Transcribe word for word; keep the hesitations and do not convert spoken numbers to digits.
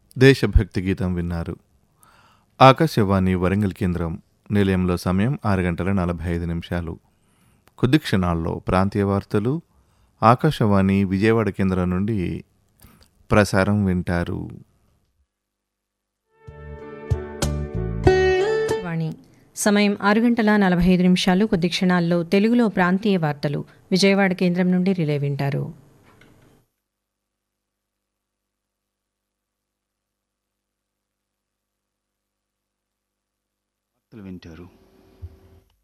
దేశభక్తి గీతం విన్నారు. ఆకాశవాణి వరంగల్ కేంద్రం నిలయంలో సమయం ఆరు గంటల నలభై ఐదు నిమిషాలు. కొద్ది క్షణాల్లో ప్రాంతీయ వార్తలు ఆకాశవాణి విజయవాడ కేంద్రం నుండి ప్రసారం వింటారు. వాణి సమయం ఆరు గంటల నలభై ఐదు నిమిషాలు. కొద్ది క్షణాల్లో తెలుగులో ప్రాంతీయ వార్తలు విజయవాడ కేంద్రం నుండి రిలే వింటారు. వింటారు